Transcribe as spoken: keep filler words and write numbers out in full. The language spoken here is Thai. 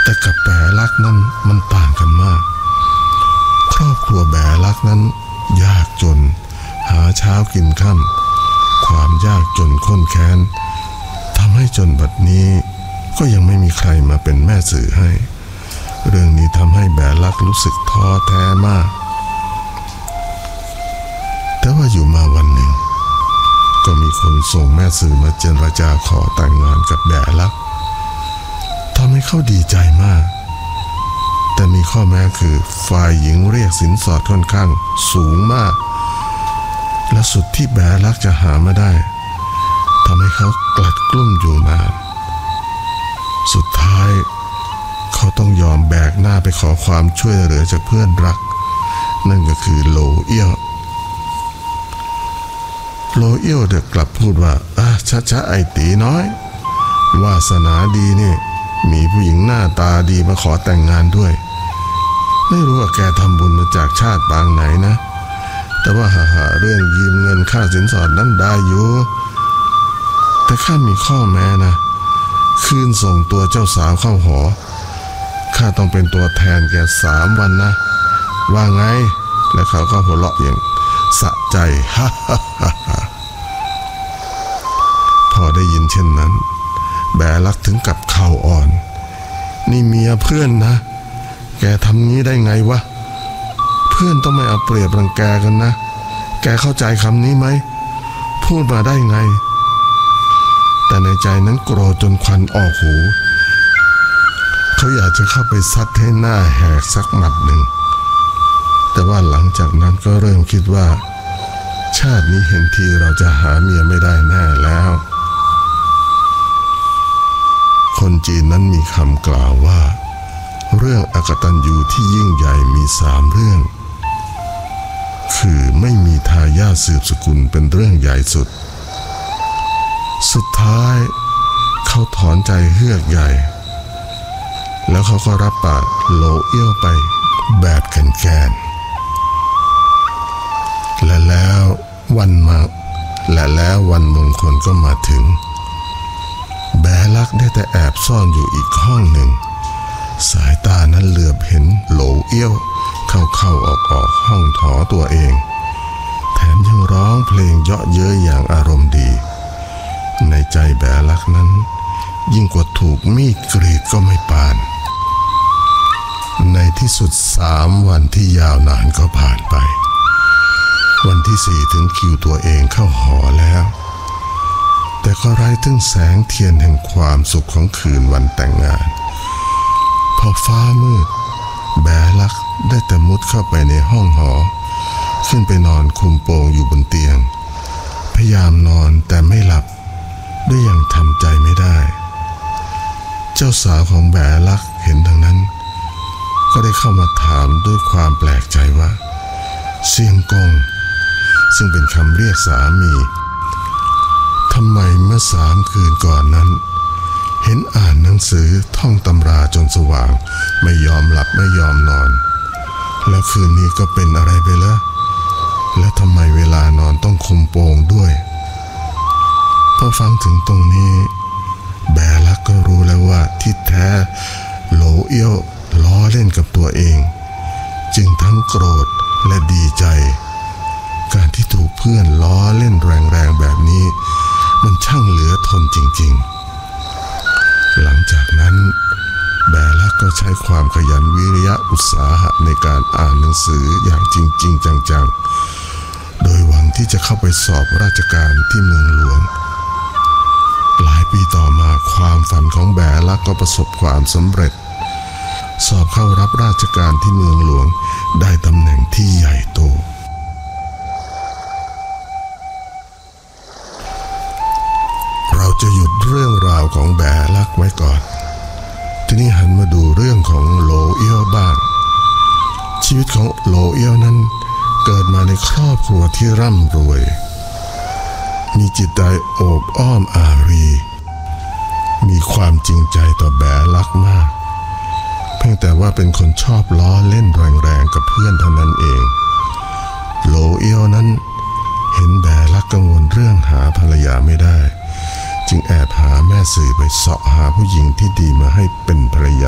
แต่กับแบลักนั้นมันต่างกันมากครอบครัวแบลักนั้นยากจนหาเช้ากินค่ำความยากจนข้นแค้นทำให้จนบัดนี้ก็ยังไม่มีใครมาเป็นแม่สื่อให้เรื่องนี้ทำให้แบลักรู้สึกท้อแท้มากแต่ว่าอยู่มาวันหนึ่งก็มีคนส่งแม่สื่อมาเจรจาขอแต่งงานกับแบลักทำให้เขาดีใจมากแต่มีข้อแม้คือฝ่ายหญิงเรียกสินสอดค่อนข้างสูงมากและสุดที่แบลักจะหามาได้ทำให้เขากลัดกลุ้มอยู่นานสุดท้ายเขาต้องยอมแบกหน้าไปขอความช่วยเหลือจากเพื่อนรักนั่นก็คือโลเอี้ยวโลเอี้ยวเด็กกลับพูดว่าอ่ะช้าๆไอ้ตีน้อยวาสนาดีนี่มีผู้หญิงหน้าตาดีมาขอแต่งงานด้วยไม่รู้ว่าแกทำบุญมาจากชาติปางไหนนะแต่ว่าหาหาเรื่องยืมเงินค่าสินสอดนั้นได้อยู่แต่ข้ามีข้อแม้นะคืนส่งตัวเจ้าสาวเข้าหอข้าต้องเป็นตัวแทนแกสามวันนะว่าไงและเขาก็หัวเราะอย่างสะใจฮ่าฮ่าฮ่าฮ่าพอได้ยินเช่นนั้นแบลักถึงกับเข่าอ่อนนี่เมียเพื่อนนะแกทำงี้ได้ไงวะเพื่อนต้องไม่เอาเปรียบรังแกกันนะแกเข้าใจคำนี้ไหมพูดมาได้ไงแต่ในใจนั้นโกรธจนควันออกหูเขาอยากจะเข้าไปซัดให้หน้าแหกสักหมัดหนึ่งแต่ว่าหลังจากนั้นก็เริ่มคิดว่าชาตินี้เห็นทีเราจะหาเมียไม่ได้แน่แล้วคนจีนนั้นมีคำกล่าวว่าเรื่องอกตัญญูที่ยิ่งใหญ่มีสามเรื่องคือไม่มีทายาทสืบสกุลเป็นเรื่องใหญ่สุดสุดท้ายเขาถอนใจเฮือกใหญ่แล้วเขาก็รับปากโลเอี้ยวไปแบบแกนๆและแล้ววันมาและแล้ววันมงคลก็มาถึงแบลักได้แต่แอบซ่อนอยู่อีกห้องหนึ่งสายตานั้นเหลือบเห็นโหลเอี้ยวเข้าเข้าออกออกห้องถอตัวเองแถมยังร้องเพลงเยาะเย้ยอย่างอารมณ์ดีในใจแบลักนั้นยิ่งกว่าถูกมีดกรีดก็ไม่ปานในที่สุดสามวันที่ยาวนานก็ผ่านไปวันที่สี่ถึงคิวตัวเองเข้าหอแล้วแต่ก็ไร้ถึงแสงเทียนแห่งความสุขของคืนวันแต่งงานพอฟ้ามืดแบลักได้แต่มุดเข้าไปในห้องหอขึ้นไปนอนคลุมโปงอยู่บนเตียงพยายามนอนแต่ไม่หลับด้วยอย่างทำใจไม่ได้เจ้าสาวของแบลักเห็นดังนั้นก็ได้เข้ามาถามด้วยความแปลกใจว่าเซียงกงซึ่งเป็นคำเรียกสามีทำไมเมื่อสามคืนก่อนนั้นเห็นอ่านหนังสือท่องตำราจนสว่างไม่ยอมหลับไม่ยอมนอนแล้วคืนนี้ก็เป็นอะไรไปล่ะและทำไมเวลานอนต้องคุมโปงด้วยพอฟังถึงตรงนี้แบลักก็รู้แล้วว่าที่แท้โหลเอี้ยวล้อเล่นกับตัวเองจึงทั้งโกรธและดีใจการที่ถูกเพื่อนล้อเล่นแรงๆแบบนี้มันช่างเหลือทนจริงๆหลังจากนั้นแบลักก็ใช้ความขยันวิริยะอุตสาหะในการอ่านหนังสืออย่างจริงๆจังๆโดยหวังที่จะเข้าไปสอบราชการที่เมืองหลวงหลายปีต่อมาความฝันของแบลักก็ประสบความสำเร็จสอบเข้ารับราชการที่เมืองหลวงได้ตำแหน่งที่ใหญ่โตเราจะหยุดเรื่องราวของแบลักไว้ก่อนทีนี้หันมาดูเรื่องของโหลเอี้ยวบ้างชีวิตของโหลเอี้ยวนั้นเกิดมาในครอบครัวที่ร่ำรวยมีจิตใจโอบอ้อมอารีมีความจริงใจต่อแบลักมากเพียงแต่ว่าเป็นคนชอบล้อเล่นแรงๆกับเพื่อนเท่านั้นเองโหลเอี้ยวนั้นเห็นแบลักกังวลเรื่องหาภรรยาไม่ได้จึงแอบหาแม่สื่อไปเสาะหาผู้หญิงที่ดีมาให้เป็นภรรยา